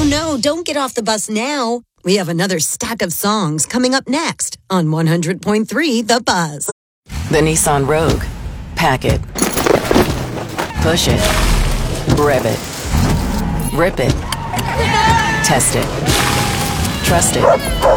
Oh no, don't get off the bus now. We have another stack of songs coming up next on 100.3 The Buzz. The Nissan Rogue. Pack it. Push it. Rev it. Rip it. Test it. Trust it.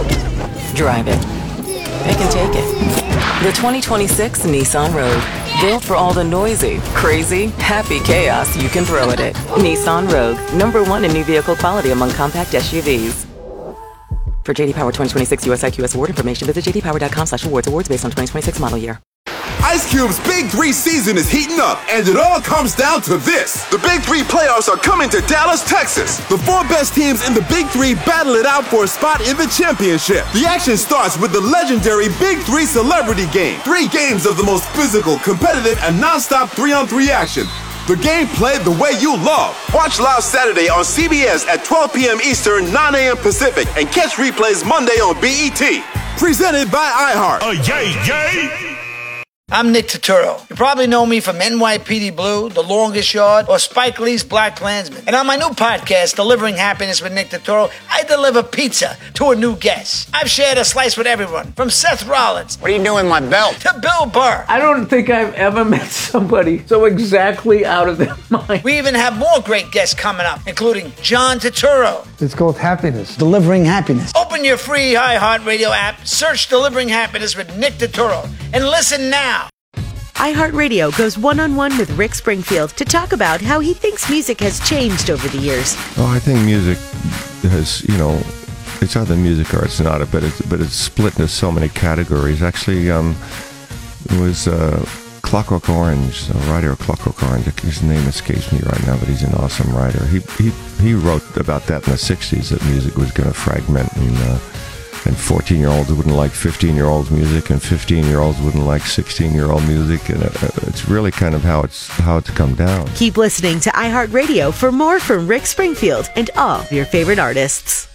Drive it. It can take it. The 2026 Nissan Rogue. Built for all the noisy, crazy, happy chaos you can throw at it. Nissan Rogue. #1 in new vehicle quality among compact SUVs. For JD Power 2026 US IQS award information, visit jdpower.com/awards. Awards based on 2026 model year. Ice Cube's Big 3 season is heating up, and it all comes down to this. The Big 3 playoffs are coming to Dallas, Texas. The 4 best teams in the Big 3 battle it out for a spot in the championship. The action starts with the legendary Big 3 Celebrity Game. 3 games of the most physical, competitive, and non-stop 3-on-3 action. The game played the way you love. Watch live Saturday on CBS at 12 p.m. Eastern, 9 a.m. Pacific, and catch replays Monday on BET. Presented by iHeart. Yay! I'm Nick Turturro. You probably know me from NYPD Blue, The Longest Yard, or Spike Lee's Black Klansman. And on my new podcast, Delivering Happiness with Nick Turturro, I deliver pizza to a new guest. I've shared a slice with everyone, from Seth Rollins. What are you doing with my belt? To Bill Burr. I don't think I've ever met somebody so exactly out of their mind. We even have more great guests coming up, including John Turturro. It's called Happiness. Delivering Happiness. Open your free iHeartRadio app, search Delivering Happiness with Nick Turturro, and listen now. iHeartRadio goes one-on-one with Rick Springfield to talk about how he thinks music has changed over the years. Oh, I think music has, it's either music or it's not, but it's split into so many categories. Actually, it was Clockwork Orange, the writer of Clockwork Orange. His name escapes me right now, but he's an awesome writer. He wrote about that in the 60s, that music was going to fragment, and 14-year-olds wouldn't like 15-year-olds music, and 15-year-olds wouldn't like 16-year-old music, and it's really kind of how it's come down. Keep listening to iHeartRadio for more from Rick Springfield and all of your favorite artists.